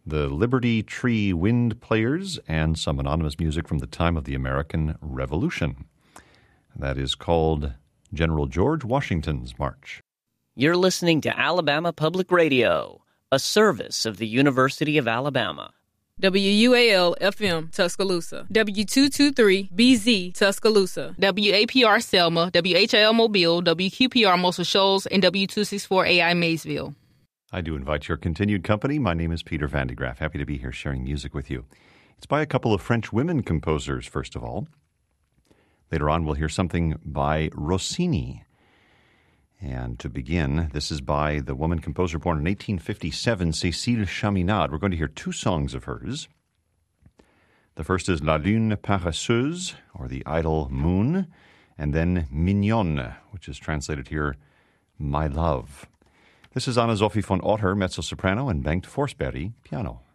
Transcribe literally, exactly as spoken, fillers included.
the Liberty Tree Wind Players, and some anonymous music from the time of the American Revolution. That is called General George Washington's March. You're listening to Alabama Public Radio, a service of the University of Alabama. W U A L F M Tuscaloosa, W two twenty-three B Z Tuscaloosa, W A P R Selma, W H I L Mobile, W Q P R Muscle Shoals, and W two sixty-four A I Maysville. I do invite your continued company. My name is Peter Van de Graaff. Happy to be here sharing music with you. It's by a couple of French women composers, first of all. Later on, we'll hear something by Rossini. And to begin, this is by the woman composer born in eighteen fifty-seven, Cécile Chaminade. We're going to hear two songs of hers. The first is La Lune Paresseuse, or The Idle Moon, and then Mignonne, which is translated here, My Love. This is Anna-Sophie von Otter, mezzo-soprano, and Bengt Forsberg, piano.